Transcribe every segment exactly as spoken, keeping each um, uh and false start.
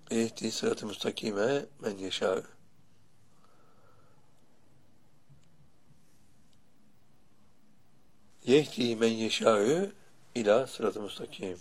Yehdi sırat-ı müstakime men yeşâ. Yehdi men yeşâ'ü ila sırat-ı müstakim.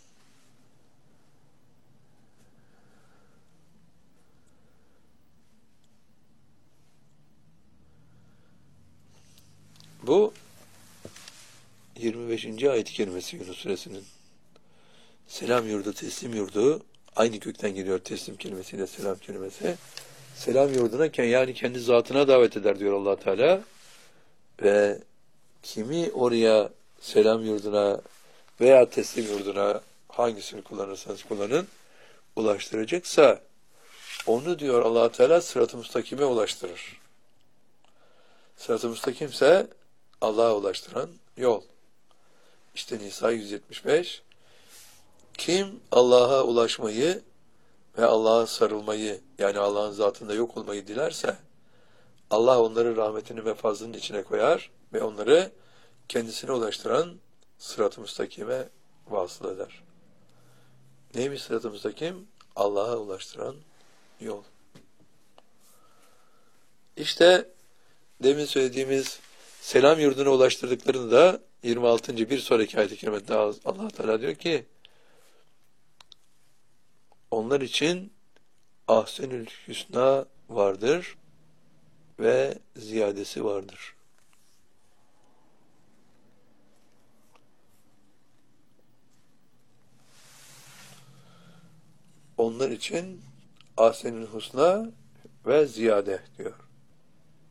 Bu yirmi beşinci ayet-i kerimesi Yunus Suresinin. Selam yurdu, teslim yurdu aynı kökten geliyor teslim kelimesiyle selam kelimesi. Selam yurduna yani kendi zatına davet eder diyor Allah Teala. Ve kimi oraya selam yurduna veya teslim yurduna hangisini kullanırsanız kullanın ulaştıracaksa onu diyor Allah Teala sırat-ı müstakime ulaştırır. Sırat-ı müstakimse Allah'a ulaştıran yol. İşte Nisa yüz yetmiş beş. Kim Allah'a ulaşmayı ve Allah'a sarılmayı, yani Allah'ın zatında yok olmayı dilerse, Allah onları rahmetinin ve fazlının içine koyar ve onları kendisine ulaştıran sırat-ı müstakime vasıl eder. Neymiş sırat-ı müstakim? Allah'a ulaştıran yol. İşte demin söylediğimiz selam yurduna ulaştırdıklarını da yirmi altıncı bir sonraki ayet-i kerimede Allah Teala diyor ki onlar için ahsenül hüsna vardır ve ziyadesi vardır. Onlar için ahsenül husna ve ziyade diyor.